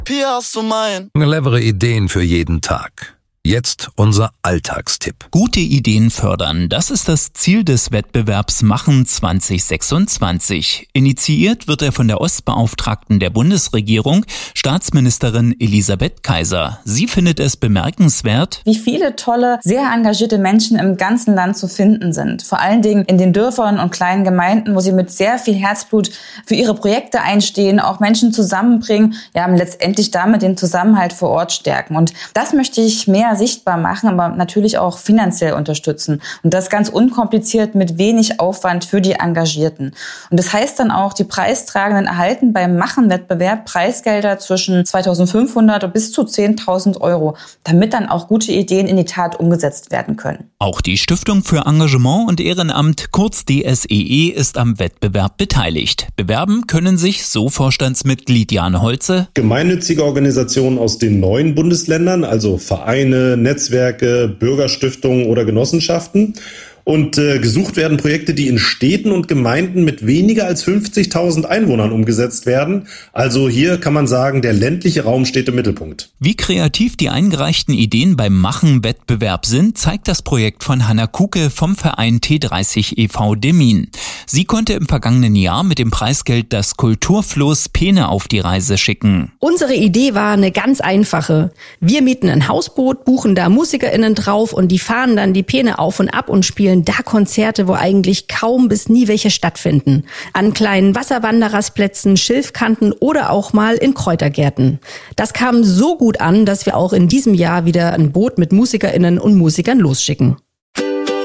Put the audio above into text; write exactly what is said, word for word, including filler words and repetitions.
Pia, hast du mein? Clevere Ideen für jeden Tag. Jetzt unser Alltagstipp. Gute Ideen fördern, das ist das Ziel des Wettbewerbs Machen zwanzig sechsundzwanzig. Initiiert wird er von der Ostbeauftragten der Bundesregierung, Staatsministerin Elisabeth Kaiser. Sie findet es bemerkenswert, wie viele tolle, sehr engagierte Menschen im ganzen Land zu finden sind. Vor allen Dingen in den Dörfern und kleinen Gemeinden, wo sie mit sehr viel Herzblut für ihre Projekte einstehen, auch Menschen zusammenbringen, ja, letztendlich damit den Zusammenhalt vor Ort stärken. Und das möchte ich mehr sichtbar machen, aber natürlich auch finanziell unterstützen. Und das ganz unkompliziert mit wenig Aufwand für die Engagierten. Und das heißt dann auch, die Preistragenden erhalten beim Machen-Wettbewerb Preisgelder zwischen zweitausendfünfhundert bis zu zehntausend Euro, damit dann auch gute Ideen in die Tat umgesetzt werden können. Auch die Stiftung für Engagement und Ehrenamt, kurz D S E E, ist am Wettbewerb beteiligt. Bewerben können sich, so Vorstandsmitglied Jan Holze, gemeinnützige Organisationen aus den neuen Bundesländern, also Vereine, Netzwerke, Bürgerstiftungen oder Genossenschaften. Und äh, gesucht werden Projekte, die in Städten und Gemeinden mit weniger als fünfzigtausend Einwohnern umgesetzt werden. Also hier kann man sagen, der ländliche Raum steht im Mittelpunkt. Wie kreativ die eingereichten Ideen beim Machen-Wettbewerb sind, zeigt das Projekt von Hanna Kuke vom Verein T dreißig e V Demmin. Sie konnte im vergangenen Jahr mit dem Preisgeld das Kulturfloß Peene auf die Reise schicken. Unsere Idee war eine ganz einfache. Wir mieten ein Hausboot, buchen da MusikerInnen drauf und die fahren dann die Peene auf und ab und spielen da Konzerte, wo eigentlich kaum bis nie welche stattfinden. An kleinen Wasserwanderersplätzen, Schilfkanten oder auch mal in Kräutergärten. Das kam so gut an, dass wir auch in diesem Jahr wieder ein Boot mit MusikerInnen und Musikern losschicken.